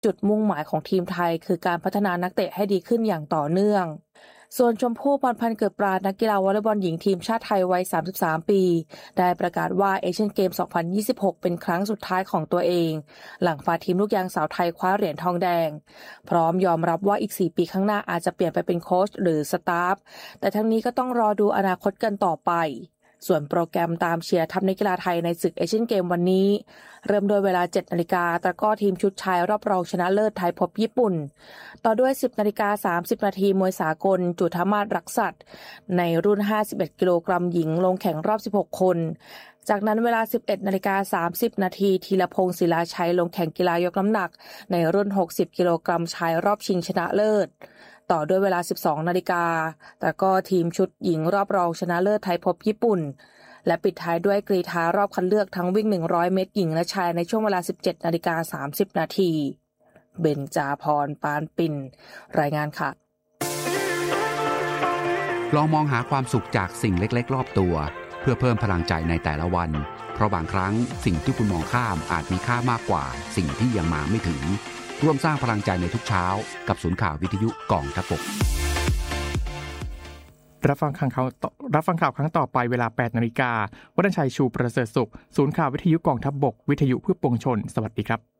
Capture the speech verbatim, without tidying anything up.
จุดมุ่งหมายของทีมไทยคือการพัฒนานักเตะให้ดีขึ้นอย่างต่อเนื่องส่วนชมพู่พรพันธ์เกิดปราศนักกีฬาวอลเลย์บอลหญิงทีมชาติไทยวัยสามสิบสามปีได้ประกาศว่าเอเชียนเกมสองพันยี่สิบหกเป็นครั้งสุดท้ายของตัวเองหลังฝ่ายทีมลูกยางสาวไทยคว้าเหรียญทองแดงพร้อมยอมรับว่าอีกสี่ปีข้างหน้าอาจจะเปลี่ยนไปเป็นโค้ชหรือสตาฟแต่ทั้งนี้ก็ต้องรอดูอนาคตกันต่อไปส่วนโปรแกรมตามเชียร์ทัพนักกีฬาไทยในศึกเอเชียนเกมวันนี้เริ่มโดยเวลา เจ็ดนาฬิกาตะกร้อทีมชุดชายรอบรองชนะเลิศไทยพบญี่ปุ่นต่อด้วย สิบนาฬิกาสามสิบนาทีมวยสากลจุฑามาศรักษัตริย์ในรุ่นห้าสิบเอ็ดกิโลกรัมหญิงลงแข่งรอบสิบหกคนจากนั้นเวลา สิบเอ็ดนาฬิกาสามสิบนาทีธีรพงศ์ศิลาชัยลงแข่งกีฬายกน้ำหนักในรุ่นหกสิบกิโลกรัมชายรอบชิงชนะเลิศต่อด้วยเวลา สิบสองนาฬิกาตะกร้อทีมชุดหญิงรอบรองชนะเลิศไทยพบญี่ปุ่นและปิดท้ายด้วยกรีฑารอบคัดเลือกทั้งวิ่งหนึ่งร้อยเมตรหญิงและชายในช่วงเวลา สิบเจ็ดนาฬิกาสามสิบนาทีเบญจาพรปานปิ่นรายงานค่ะลองมองหาความสุขจากสิ่งเล็กๆรอบตัวเพื่อเพิ่มพลังใจในแต่ละวันเพราะบางครั้งสิ่งที่คุณมองข้ามอาจมีค่ามากกว่าสิ่งที่ยังมาไม่ถึงร่วมสร้างพลังใจในทุกเช้ากับศูนย์ข่าววิทยุกองทัพบกรับฟังข่าวรับฟังข่าวครั้งต่อไปเวลา แปดนาฬิกา วรรณชัยชูประเสริฐสุขศูนย์ข่าววิทยุกองทัพบกวิทยุเพื่อปวงชนสวัสดีครับ